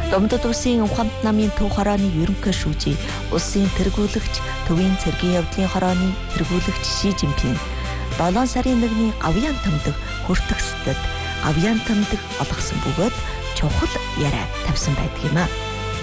Домдод улсын ухамт намын төв хорооны ерөнхий шүүжий, улсын тэргүүлэгч, төвийн цэргийн явдлын хорооны тэргүүлэгч Ши Жинпин 7 сарын 1-ний гавьяан томдог хүртэгсдэд гавьяан томдог олгосон бөгөөд чухал яриа тавьсан байдаг юм а.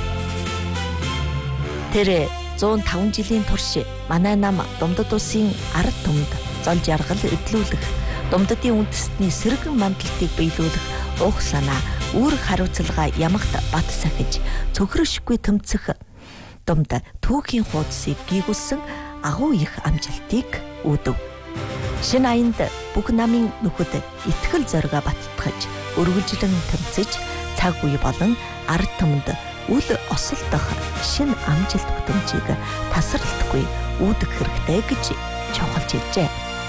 Тэр 105 жилийн турш манай нам Домдод улсын ард түмэнд зол жаргал эдлүүлэх, Домдодын үндэстний сэргэн мандалтыг биелүүлэх ух санаа, үүрэг хариуцлага ямагт бат сахиж цөхрөшгүй тэмцэх Домд түүхийн хуудсыг гүйгүүлсэн агуу их амжилтыг үүдэв. Шинэ аянд бүх намын нөхөд итгэл зориго баттгаж, өргөжлөн тэмцэж, цаг үе болон ард түмэнд үл осолдох шинэ амжилт бүтэмжийг тасралтгүй үүдэх хэрэгтэй гэж чухалж хэлжээ.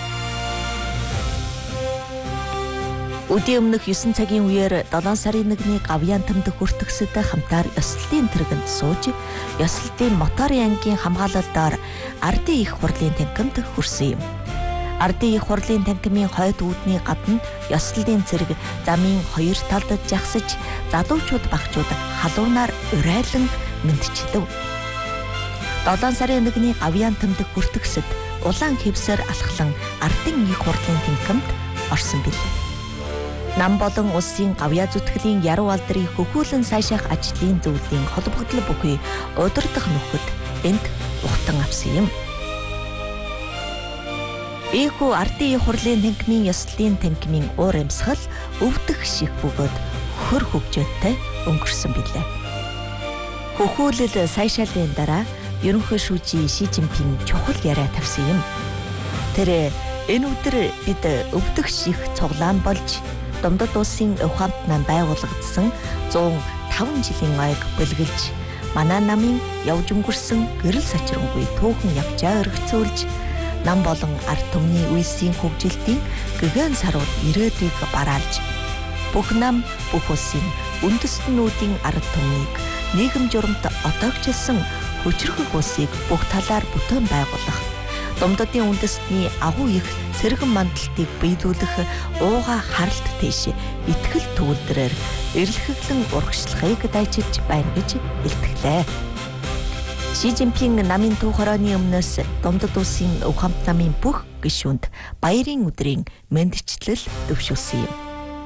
Өдийн өмнөх 9 цагийн үеэр 7 сарын 1-ний гавьяан томдох хүртэгсэд хамтаар ёслолтын тэргэнд сууж, ёслолтын моторын ангийн хамгаалалтаар ардын их хурлын танхимд хүрсэн юм. Ардын их хурлын танхимын хойд үүдний гадна ёслолын цэрэг замын хоёр талд жагсаж, залуучууд багчууд халуунаар урайлан мэндчилв. 7 сарын 1-ний гавьяан томдох хүртэгсэд улаан хевсээр алхлан ардын их хурлын танхимд орсон билээ. Нам болон улсын гавьяа зүтгэлийн яруу алдрыг хөхүүлэн сайшаах ажлын зөвлөлийн холбогдол бүхий удирдах нөхөд энд ухтан авсан юм. Ийхүү ардын их хурлын танхимын ёслолын танхимын уур амьсгал өвдөх шиг бөгөөд хөр хөгжөөтэй өнгөрсөн билээ. Хөхүүлэл сайшаалын дараа ерөнхий шүүжий Ши Жинпин чухал яриа тавьсан юм. Тэр энэ өдөр бид өвдөх шиг цуглаан болж Домдод улсын ухамт нам байгуулагдсан 105 жилийн ойг бэлгэлж, манай намын явж өнгөрсөн гэрэл сачрангүй түүхэн явжаа өргөцөөлж, нам болон ард түмний үйлсийн хөгжилтийн гэгэн сарууд ирээдүйг бараалж, бүх нам бүх улсын үндэстнүүдийн ард түмнийг нийгэм журамт отоогчилсан хүчрхэг улсыг бүх талаар бүтээн байгуулах, Домдодын үндэстний агуу их сэргэн мандалтыг биелүүлэх ууга харалт тийш итгэл төвлөрөөр эрэлхэглэн урагшлахыг дайчилж байна гэж илтгэлээ. Ши Жинпин намын төв хорооны өмнөөс Домдод улсын ухамт намын бүх гишүүнд баярын өдрийн мэндчлэл дэвшүүлсэн юм.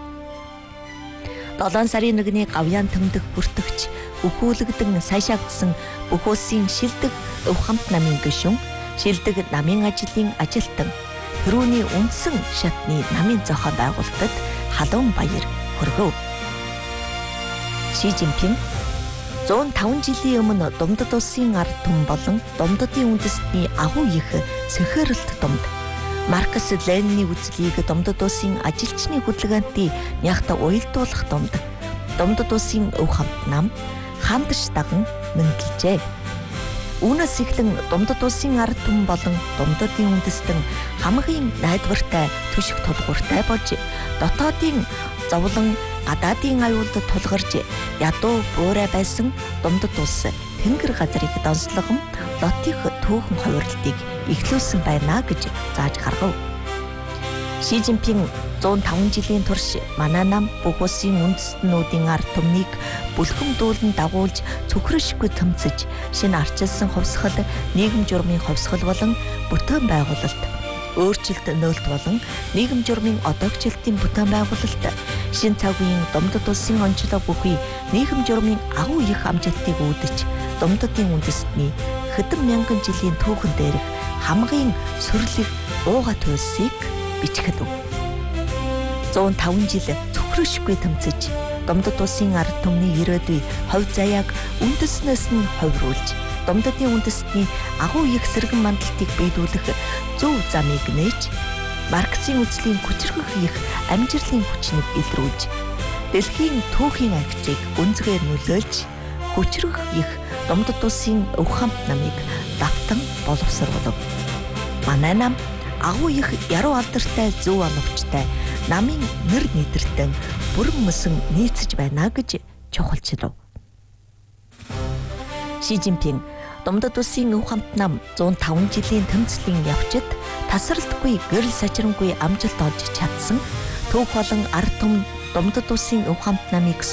7 сарын 1-ний гавьяан томдох хүртэгч өхүүлэгдэн сайшаагдсан бүх улсын шилдэг ухамт намын гишүүн, шилдэг намын ажлын ажилтан, төрөүний үндсэн шатны намын зохион байгуулалтад халуун баяр хүргэв. Ши Жинпин 105 жилийн өмнө Домдод улсын ард түмэн болон Домдодын үндэстний агуу их сэхэрэлт Домд, Маркс Ленины үзлийг Домдод улсын ажилчны хөдөлгөөнтийн нягт уялдуулах Домд, Домдод улсын ухамт нам хандж даган мэндэлжээ. Үүнээс эхлэн Домдод улсын ард түмэн болон Домдодын үндэстэн хамгийн найдвартай түшиг тулгууртай болж, дотоодын зовлон гадаадын аюулд тулгарч ядуу буурай байсан Домдод улс тэнгэр газрыг донслогон дотих түүхэн хувирлтыг эхлүүлсэн байна гэж зааж гаргав. Ши Жинпин 105 жилийн турш манай нам бүх улсын үндэстнүүдийн ард түмнийг бүлхэмдүүлэн дагуулж цөхрөшгүй тэмцэж, шинэ арчилсан хувьсгал, нийгэм журмын хувьсгал болон бүтээн байгуулалт, өөрчлөлт нөөлт болон нийгэм журмын одоогчлалтын бүтээн байгуулалт, шинэ цаг үеийн Домдод улсын онцлог бүхий нийгэм журмын агуу их амжилтыг үүдэж, Домдодын үндэстний хэдэн мянган жилийн түүхэн дээрх хамгийн сүрлэг ууга төлсийг бичгэлв. 105 жил цөхрөшгүй тэмцэж, Домдод улсын ард түмний ирээдүй хувь заяаг үндэснээс нь хувируулж, Домдодын үндэстний агуу их сэргэн мандалтыг биелүүлэх зөв замыг нээж, Марксийн үзлийн хүчрхэг их амжилтын хүчнийг илрүүлж, дэлхийн түүхийн агцыг гүнзгээр нөлөөлж, хүчрхэг их Домдод улсын ухамт намыг давтан боловсруулав. Манай нам агуу их яруу алдартай зөв оновчтой намын нэр нийтэртэн бүрэн мөсөн нийцэж байна гэж чухалчлав. Ши Жинпин Домдод улсын ухамт нам 105 жилийн тэмцлийн явцад тасралтгүй гэрэл сачрангүй амжилт олж чадсан, түүх болон ард түмэн Домдод улсын ухамт намыг